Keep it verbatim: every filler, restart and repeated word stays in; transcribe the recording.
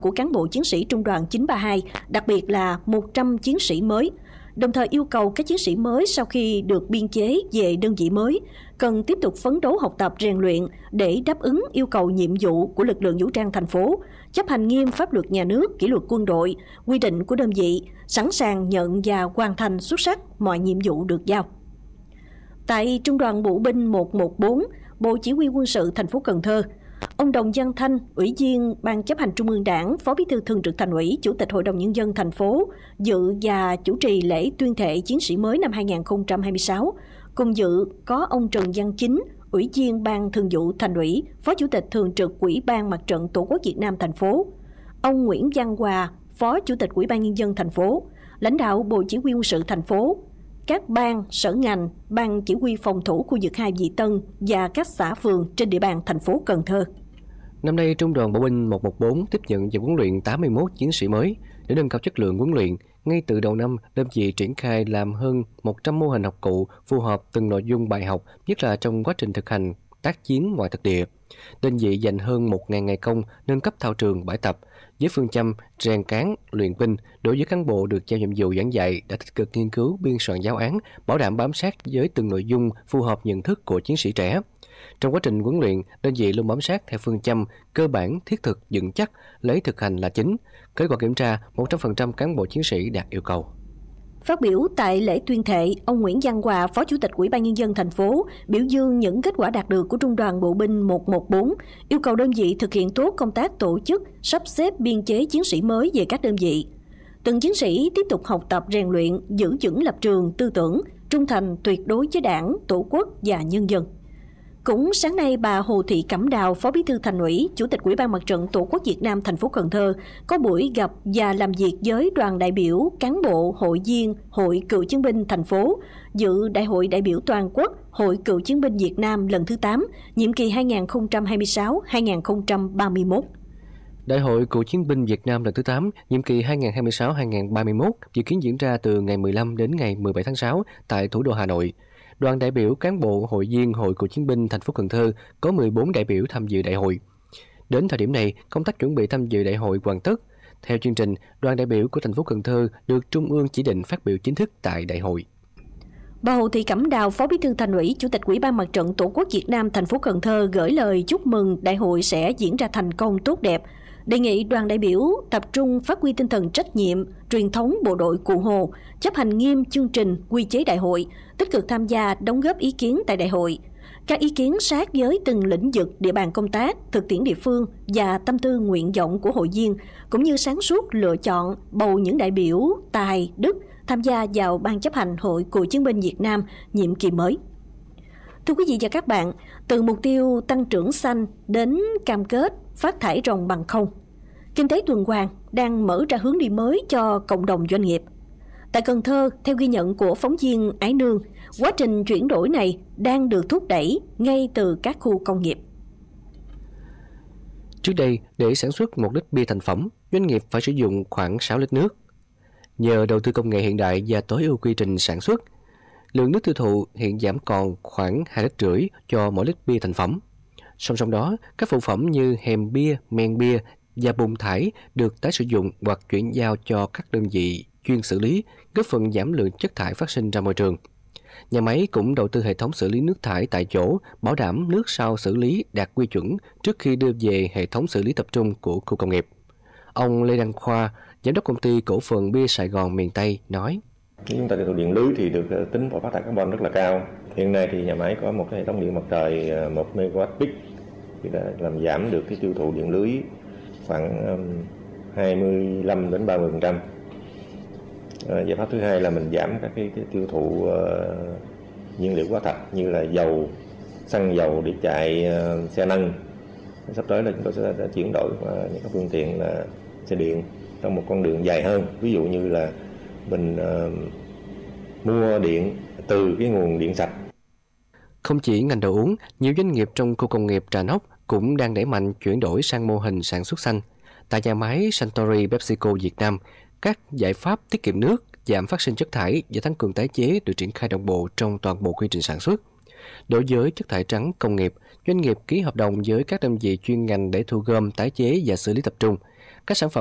của cán bộ chiến sĩ Trung đoàn chín ba hai, đặc biệt là một trăm chiến sĩ mới. Đồng thời yêu cầu các chiến sĩ mới sau khi được biên chế về đơn vị mới cần tiếp tục phấn đấu học tập rèn luyện để đáp ứng yêu cầu nhiệm vụ của lực lượng vũ trang thành phố, chấp hành nghiêm pháp luật nhà nước, kỷ luật quân đội, quy định của đơn vị, sẵn sàng nhận và hoàn thành xuất sắc mọi nhiệm vụ được giao. Tại Trung đoàn Bộ binh một một bốn, Bộ Chỉ huy Quân sự thành phố Cần Thơ, ông Đồng Văn Thanh, Ủy viên Ban Chấp hành Trung ương Đảng, Phó Bí thư Thường trực Thành ủy, Chủ tịch Hội đồng Nhân dân thành phố dự và chủ trì lễ tuyên thệ chiến sĩ mới năm hai nghìn không trăm hai mươi sáu. Cùng dự có ông Trần Văn Chính, Ủy viên Ban Thường vụ Thành ủy, Phó Chủ tịch Thường trực Ủy ban Mặt trận Tổ quốc Việt Nam thành phố, ông Nguyễn Văn Hòa, Phó Chủ tịch Ủy ban Nhân dân thành phố, lãnh đạo Bộ Chỉ huy Quân sự thành phố, các ban, sở ngành, ban chỉ huy phòng thủ khu vực hai Vị Tân và các xã phường trên địa bàn thành phố Cần Thơ. Năm nay, Trung đoàn Bộ binh một một bốn tiếp nhận và huấn luyện tám mươi mốt chiến sĩ mới. Để nâng cao chất lượng huấn luyện, ngay từ đầu năm, đơn vị triển khai làm hơn một trăm mô hình học cụ phù hợp từng nội dung bài học, nhất là trong quá trình thực hành tác chiến ngoài thực địa. Đơn vị dành hơn một nghìn ngày công nâng cấp thao trường bãi tập với phương châm rèn cán, luyện binh. Đối với cán bộ được giao nhiệm vụ giảng dạy đã tích cực nghiên cứu biên soạn giáo án, bảo đảm bám sát với từng nội dung phù hợp nhận thức của chiến sĩ trẻ. Trong quá trình huấn luyện, đơn vị luôn bám sát theo phương châm cơ bản, thiết thực, vững chắc, lấy thực hành là chính. Kết quả kiểm tra, một trăm phần trăm cán bộ chiến sĩ đạt yêu cầu. Phát biểu tại lễ tuyên thệ, ông Nguyễn Văn Hòa, Phó Chủ tịch Ủy ban Nhân dân thành phố, biểu dương những kết quả đạt được của Trung đoàn Bộ binh một một bốn, yêu cầu đơn vị thực hiện tốt công tác tổ chức, sắp xếp biên chế chiến sĩ mới về các đơn vị. Từng chiến sĩ tiếp tục học tập rèn luyện, giữ vững lập trường, tư tưởng, trung thành tuyệt đối với Đảng, Tổ quốc và nhân dân. Cũng sáng nay, bà Hồ Thị Cẩm Đào, Phó Bí thư Thành ủy, Chủ tịch Ủy ban Mặt trận Tổ quốc Việt Nam thành phố Cần Thơ có buổi gặp và làm việc với đoàn đại biểu, cán bộ, hội viên Hội Cựu chiến binh thành phố dự Đại hội đại biểu toàn quốc Hội Cựu chiến binh Việt Nam lần thứ tám, nhiệm kỳ hai nghìn không trăm hai mươi sáu đến hai nghìn không trăm ba mươi mốt. Đại hội Cựu chiến binh Việt Nam lần thứ tám, nhiệm kỳ hai nghìn không trăm hai mươi sáu đến hai nghìn không trăm ba mươi mốt dự kiến diễn ra từ ngày mười lăm đến ngày mười bảy tháng sáu tại thủ đô Hà Nội. Đoàn đại biểu cán bộ hội viên Hội Cựu chiến binh thành phố Cần Thơ có mười bốn đại biểu tham dự đại hội. Đến thời điểm này, công tác chuẩn bị tham dự đại hội hoàn tất. Theo chương trình, đoàn đại biểu của thành phố Cần Thơ được Trung ương chỉ định phát biểu chính thức tại đại hội. Bà Hồ Thị Cẩm Đào, Phó Bí thư Thành ủy, Chủ tịch Ủy ban Mặt trận Tổ quốc Việt Nam thành phố Cần Thơ gửi lời chúc mừng đại hội sẽ diễn ra thành công tốt đẹp. Đề nghị đoàn đại biểu tập trung phát huy tinh thần trách nhiệm, truyền thống bộ đội Cụ Hồ, chấp hành nghiêm chương trình, quy chế đại hội, tích cực tham gia đóng góp ý kiến tại đại hội. Các ý kiến sát với từng lĩnh vực, địa bàn công tác, thực tiễn địa phương và tâm tư nguyện vọng của hội viên, cũng như sáng suốt lựa chọn, bầu những đại biểu tài, đức tham gia vào Ban chấp hành Hội Cựu chiến binh Việt Nam nhiệm kỳ mới. Thưa quý vị và các bạn, từ mục tiêu tăng trưởng xanh đến cam kết phát thải ròng bằng không, kinh tế tuần hoàn đang mở ra hướng đi mới cho cộng đồng doanh nghiệp. Tại Cần Thơ, theo ghi nhận của phóng viên Ái Nương, quá trình chuyển đổi này đang được thúc đẩy ngay từ các khu công nghiệp. Trước đây, để sản xuất một lít bia thành phẩm, doanh nghiệp phải sử dụng khoảng sáu lít nước. Nhờ đầu tư công nghệ hiện đại và tối ưu quy trình sản xuất, lượng nước tiêu thụ hiện giảm còn khoảng hai lít rưỡi cho mỗi lít bia thành phẩm. Song song đó, các phụ phẩm như hèm bia, men bia và bùn thải được tái sử dụng hoặc chuyển giao cho các đơn vị chuyên xử lý, góp phần giảm lượng chất thải phát sinh ra môi trường. Nhà máy cũng đầu tư hệ thống xử lý nước thải tại chỗ, bảo đảm nước sau xử lý đạt quy chuẩn trước khi đưa về hệ thống xử lý tập trung của khu công nghiệp. Ông Lê Đăng Khoa, Giám đốc Công ty Cổ phần Bia Sài Gòn miền Tây nói: Chúng ta tiêu thụ điện lưới thì được tính vào phát thải carbon rất là cao. Hiện nay thì nhà máy có một cái hệ thống điện mặt trời một mê ga oát peak thì đã làm giảm được cái tiêu thụ điện lưới khoảng hai mươi lăm đến ba mươi phần trăm. Giải pháp thứ hai là mình giảm các cái, cái tiêu thụ uh, nhiên liệu hóa thạch như là dầu, xăng dầu để chạy uh, xe nâng. Sắp tới là chúng tôi sẽ đã chuyển đổi uh, những các phương tiện là xe điện trong một con đường dài hơn. Ví dụ như là mình uh, mua điện từ cái nguồn điện sạch. Không chỉ ngành đồ uống, nhiều doanh nghiệp trong khu công nghiệp Trà Nóc cũng đang đẩy mạnh chuyển đổi sang mô hình sản xuất xanh. Tại nhà máy Suntory PepsiCo Việt Nam, các giải pháp tiết kiệm nước, giảm phát sinh chất thải và tăng cường tái chế được triển khai đồng bộ trong toàn bộ quy trình sản xuất. Đối với chất thải trắng công nghiệp, doanh nghiệp ký hợp đồng với các đơn vị chuyên ngành để thu gom, tái chế và xử lý tập trung. các sản phẩm